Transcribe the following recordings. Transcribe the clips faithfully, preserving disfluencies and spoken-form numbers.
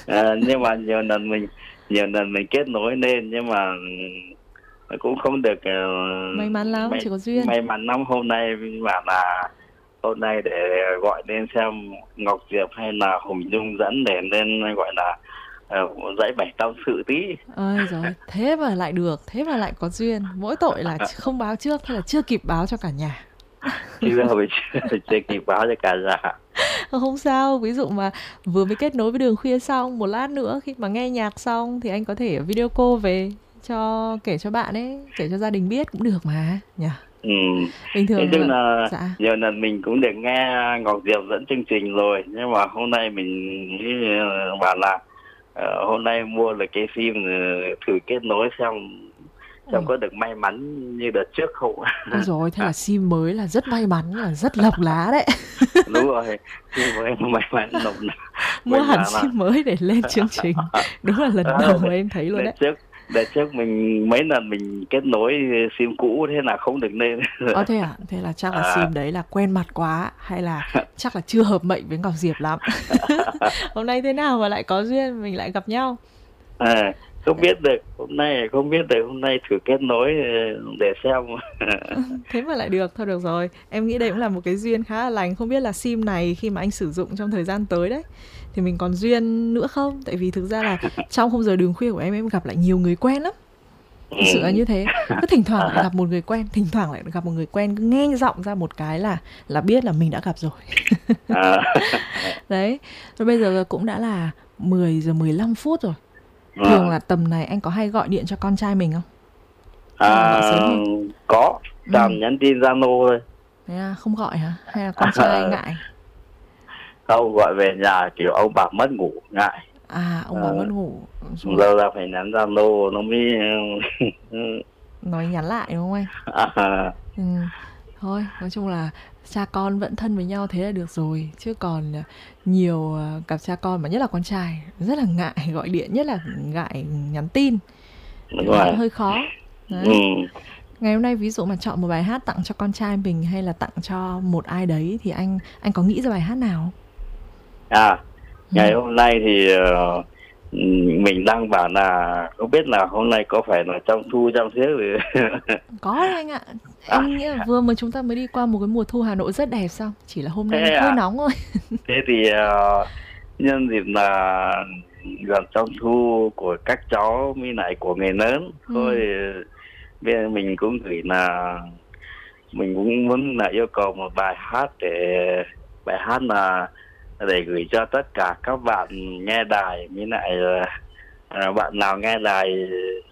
À, nhưng mà nhiều lần mình nhiều lần mình kết nối lên, nhưng mà cũng không được uh, May mắn lắm, may chỉ có duyên. may mắn lắm. Hôm nay mình bảo là hôm nay để gọi lên xem Ngọc Diệp hay là Hùng Nhung dẫn, để lên gọi là uh, dãy bảy tâm sự tí. Ơi rồi, thế mà lại được, thế mà lại có duyên. Mỗi tội là không báo trước, thế là chưa kịp báo cho cả nhà. Chứ giờ mình chưa, chưa kịp báo cho cả nhà. Không sao, ví dụ mà vừa mới kết nối với Đường Khuya xong, một lát nữa khi mà nghe nhạc xong thì anh có thể video call về cho kể cho bạn ấy, kể cho gia đình biết cũng được mà nhỉ. Ừ. Bình Nói thường chung là là dạ. nhiều lần mình cũng được nghe Ngọc Diệp dẫn chương trình rồi, nhưng mà hôm nay mình nghĩ bảo là uh, hôm nay mua được cái sim thử kết nối xem xem Ôi, có được may mắn như đợt trước không. ôi rồi, thế là sim mới là rất may mắn, là rất lộc lá đấy. Đúng rồi, sim mới may mắn nộp. Mua Mình hẳn bảo sim mới để lên chương trình. Đúng là lần đầu mà em thấy luôn đợt đấy. trước đợt trước mình mấy lần mình kết nối sim cũ, thế là không được lên. Ờ thế à? Thế là chắc là À. sim đấy là quen mặt quá, hay là chắc là chưa hợp mệnh với Ngọc Diệp lắm. Hôm nay thế nào mà lại có duyên mình lại gặp nhau. À, không biết được hôm nay không biết được hôm nay thử kết nối để xem. Thế mà lại được, thôi được rồi. Em nghĩ đây cũng là một cái duyên khá là lành. Không biết là sim này khi mà anh sử dụng trong thời gian tới đấy thì mình còn duyên nữa không? Tại vì thực ra là trong khung giờ Đường Khuya của em em gặp lại nhiều người quen lắm. Thực sự là như thế. Cứ thỉnh thoảng lại gặp một người quen, thỉnh thoảng lại gặp một người quen, cứ nghe giọng ra một cái là là biết là mình đã gặp rồi. Đấy. Rồi bây giờ cũng đã là mười giờ mười lăm phút rồi. Thường là tầm này anh có hay gọi điện cho con trai mình không? À, có, toàn ừ. nhắn tin Zalo thôi. Thế à, không gọi hả? Hay là con trai ngại? Không, gọi về nhà kiểu ông bà mất ngủ ngại. À, ông bà à, mất ngủ. Giờ là phải nhắn Zalo nó mới nói nhắn lại đúng không anh? À. Ừ. Thôi, nói chung là cha con vẫn thân với nhau thế là được rồi. Chứ còn nhiều cặp cha con mà nhất là con trai rất là ngại gọi điện, nhất là ngại nhắn tin. Đúng rồi. Hơi khó. Đấy. Ừ. Ngày hôm nay ví dụ mà chọn một bài hát tặng cho con trai mình hay là tặng cho một ai đấy thì anh anh có nghĩ ra bài hát nào? À, ngày ừ. hôm nay thì uh, mình đang bảo là không biết là hôm nay có phải là trong thu trong thiết rồi. Có đấy anh ạ. Em à. nghĩ là vừa mới chúng ta mới đi qua một cái mùa thu Hà Nội rất đẹp sao? Chỉ là hôm nay hơi à? nóng thôi. Thế thì uh, nhân dịp là gần trong thu của các cháu với lại của người lớn, ừ. thôi bên mình cũng gửi là mình cũng muốn là yêu cầu một bài hát để bài hát là để gửi cho tất cả các bạn nghe đài, với lại uh, bạn nào nghe đài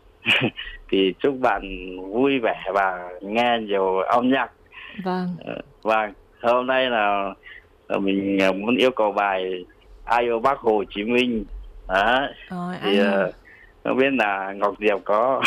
thì chúc bạn vui vẻ và nghe nhiều âm nhạc. Vâng. Uh, vâng. Hôm nay là mình muốn yêu cầu bài Ai yêu Bác Hồ Chí Minh. Đó. Rồi, thì uh, không biết là Ngọc Diệp có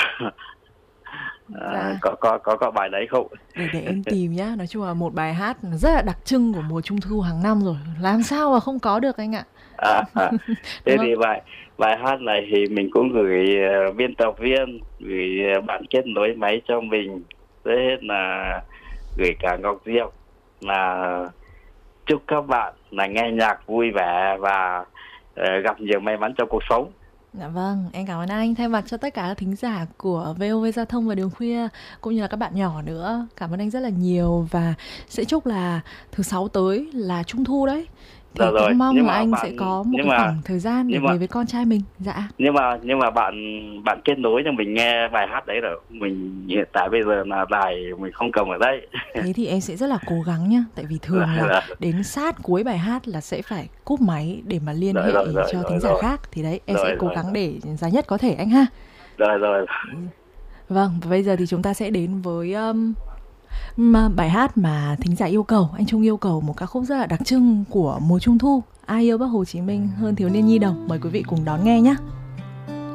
À, dạ. có có có có bài đấy không? Để để em tìm nhá. Nói chung là một bài hát rất là đặc trưng của mùa trung thu hàng năm rồi, làm sao mà không có được anh ạ. À, à. Thế thì bài bài hát này thì mình cũng gửi uh, biên tập viên, gửi uh, bạn kết nối máy cho mình, thế hết là gửi cả Ngọc Diệp, là chúc các bạn là nghe nhạc vui vẻ và uh, gặp nhiều may mắn trong cuộc sống. Dạ vâng, em cảm ơn anh. Thay mặt cho tất cả các thính giả của vê o vê Giao thông và Đường Khuya cũng như là các bạn nhỏ nữa, cảm ơn anh rất là nhiều. Và sẽ chúc là thứ sáu tới là trung thu đấy, thì dạ cũng rồi. Mong nhưng là anh bạn, sẽ có một cái mà, khoảng thời gian để mà, về với con trai mình. Dạ. Nhưng mà nhưng mà bạn bạn kết nối cho mình nghe bài hát đấy rồi. Mình hiện tại bây giờ là đài mình không cầm ở đây. Thế thì em sẽ rất là cố gắng nhá. Tại vì thường là, là đến sát cuối bài hát là sẽ phải cúp máy để mà liên rồi, hệ rồi, rồi, cho rồi, thính giả rồi. khác. Thì đấy em rồi, sẽ cố rồi, gắng rồi. để dài nhất có thể anh ha. Rồi rồi. Vâng, và bây giờ thì chúng ta sẽ đến với um, bài hát mà thính giả yêu cầu. Anh Trung yêu cầu một ca khúc rất là đặc trưng của mùa trung thu, Ai yêu Bác Hồ Chí Minh hơn thiếu niên nhi đồng. Mời quý vị cùng đón nghe nhé.